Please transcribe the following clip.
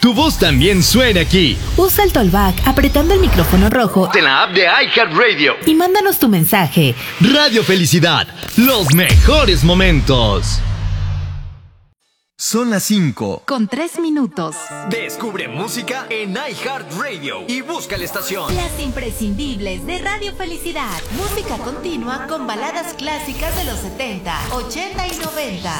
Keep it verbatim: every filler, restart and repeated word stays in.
Tu voz también suena aquí. Usa el Tollback apretando el micrófono rojo En la app de iHeartRadio. y mándanos tu mensaje. Radio Felicidad, los mejores momentos. Son las cinco. Con tres minutos. Descubre música en iHeartRadio y busca la estación. Las imprescindibles de Radio Felicidad. Música continua con baladas clásicas de los setenta, ochenta y noventa.